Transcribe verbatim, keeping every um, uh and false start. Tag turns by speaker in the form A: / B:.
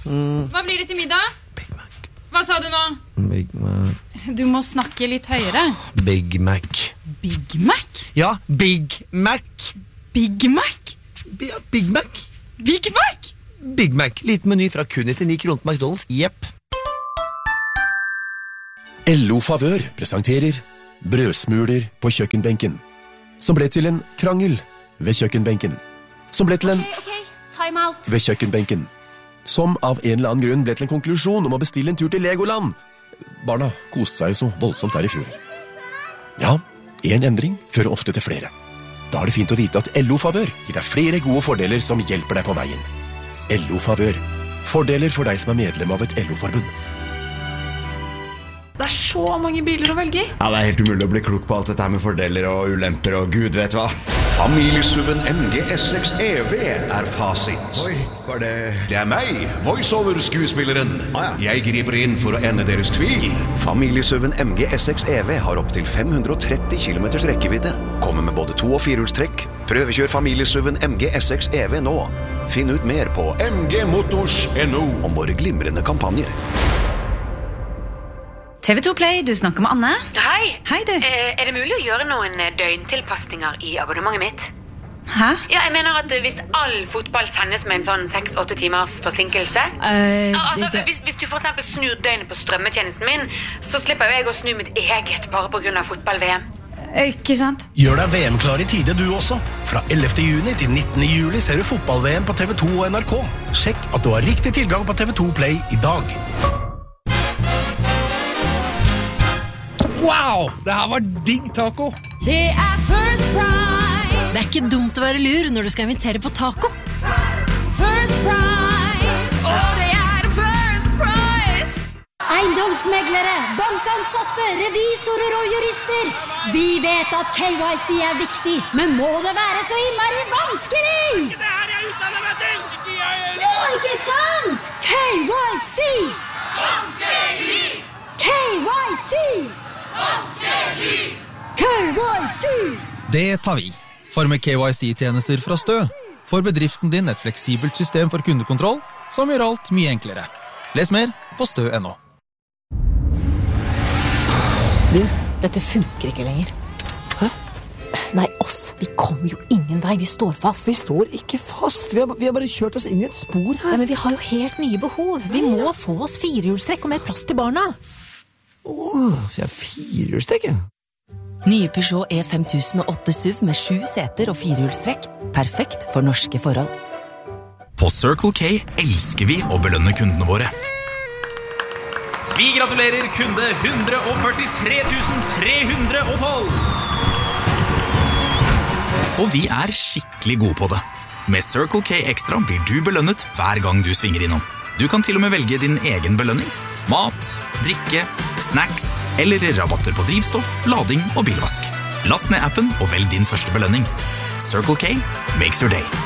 A: Mm.
B: Hva blir det til middag?
A: Big Mac.
B: Hva sa du nå?
A: Big Mac.
B: Du må snakke litt høyere.
A: Big Mac.
B: Big Mac?
A: Ja, Big Mac.
B: Big Mac?
A: Ja, Big Mac.
B: Big Mac?
A: Big Mac. Liten meny fra kun til ni kroner på McDonald's. Jepp.
C: L O Favør presenterer brødsmuler på kjøkkenbenken, som ble til en krangel ved kjøkkenbenken, som ble til en
D: Ok, ok, time out.
C: ved kjøkkenbenken, som av en eller annen grunn ble til en konklusjon om å bestille en tur til Legoland. Barna koste seg jo så voldsomt der i fjor. Ja, en endring fører ofte til flere. Da er det fint å vite at L O Favør gir deg flere gode fordeler som hjelper deg på veien. L O Favør. Fordeler for deg som er medlem av et L O-forbund.
E: Det er så mange biler å velge i.
F: Ja, det er helt umulig å bli klok på alt dette her med fordeler og ulemper og gud vet hva.
G: Familiesuven M G S seks E V er fasit.
F: Oi, var det...
G: Det er meg, voiceover-skuespilleren.
F: Ah, ja.
G: Jeg griper inn for å ende deres tvil.
H: Familiesuven M G S seks E V har opp til fem hundre og tretti kilometers rekkevidde. Kommer med både to- og firehjulstrekk. Prøvekjør familiesuven M G S seks E V nå. Finn ut mer på
G: M G Motors punktum N O
H: om våre glimrende kampanjer.
I: T V to Play, du snakker med Anne.
J: Hei.
I: Hei du.
J: Eh, er det mulig å gjøre noen døgntilpasninger i abonnementet mitt?
I: Hæ?
J: Ja, jeg mener at hvis all fotball sendes med en sånn seks åtte timers forsinkelse
I: Uh,
J: altså,
I: det,
J: hvis, hvis du for eksempel snur døgnet på strømmetjenesten min, så slipper jo jeg å snu mitt eget bare på grunn av fotball-V M.
I: Ikke sant?
K: Gjør deg V M-klar i tide du også. Fra ellevte juni til nittende juli ser du fotball-V M på T V to og N R K. Sjekk at du har riktig tilgang på T V to Play i dag.
L: Wow, det her var digg taco.
D: Det er First Price.
M: Det er ikke dumt å være lur når du skal invitere på taco.
D: First Price. Og det er First Price. Eiendomsmeglere, bankansatte, revisorer og jurister. Vi vet at K Y C er viktig, men må det være så innmari vanskelig?
L: Ikke det her jeg utdanner meg til. Ikke jeg heller.
D: Jo, ikke sant? K Y C.
L: Vanskelig.
D: K Y C.
L: Vanskelig.
D: K Y C.
N: Det tar vi. For med K Y C-tjenester fra Stø får bedriften din et fleksibelt system for kundekontroll som gjør alt mye enklere. Les mer på stø punktum no.
O: Du, dette funker ikke lenger. Hæ? Nei, oss. Vi kommer jo ingen vei. Vi står fast.
A: Vi står ikke fast. Vi har, vi har bare kjørt oss inn i et spor her.
O: Ja, men vi har jo helt nye behov. Vi må få oss firehjulstrekk og mer plass til barna.
A: Åh, vi har firehjulstrekk.
M: Nye Peugeot E fem tusen og åtte S U V med sju seter og firehjulstrekk. Perfekt for norske forhold.
P: På Circle K elsker vi å belønne kundene våre.
Q: Vi gratulerer kunde one hundred forty-three thousand three hundred twelve.
P: Og vi er skikkelig gode på det. Med Circle K Extra blir du belønnet hver gang du svinger innom. Du kan til og med velge din egen belønning. Mat, drikke, snacks eller rabatter på drivstoff, lading og bilvask. Last ned appen og velg din første belønning. Circle K makes your day.